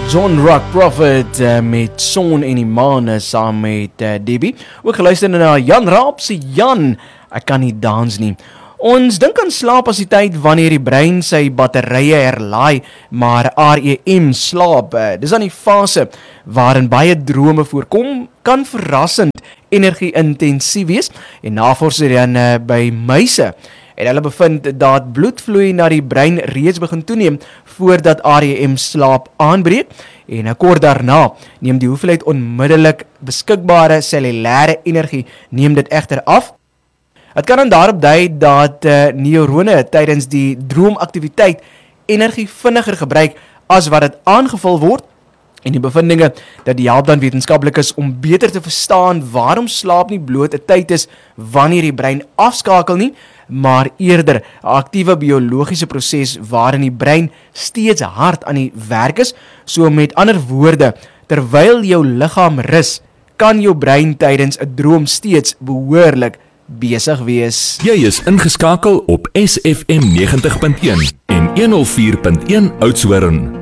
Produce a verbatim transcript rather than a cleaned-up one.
John Rock Prophet uh, met Son en die Maan saam met uh, Debbie. Ook geluister na Jan Raap se Jan, ek kan nie dans nie. Ons dink aan slaap as die tyd wanneer die brein sy batterye herlaai, maar R E M slaap, uh, dis aan die fase waarin baie drome voorkom, kan verrassend energie-intensief wees en navorsers dan uh, by muise en hulle bevind dat bloedvloei na die brein reeds begin toeneem voordat R E M slaap aanbreek en kort daarna neem die hoeveelheid onmiddellik beskikbare cellulêre energie neem dit egter af. Het kan dan daarop dui dat uh, neurone tydens die droomaktiwiteit energie vinniger gebruik as wat dit aangevul word. En die bevindinge dat die help dan wetenskaplikes om beter te verstaan waarom slaap nie bloot 'n tyd is wanneer die brein afskakel nie, maar eerder 'n aktiewe biologiese proses waarin die brein steeds hard aan die werk is. So met ander woorde, terwyl jou liggaam rus, kan jou brein tydens 'n droom steeds behoorlik besig wees. Jy is ingeskakel op S F M negentig punt een en honderd vier punt een Oudtshoorn.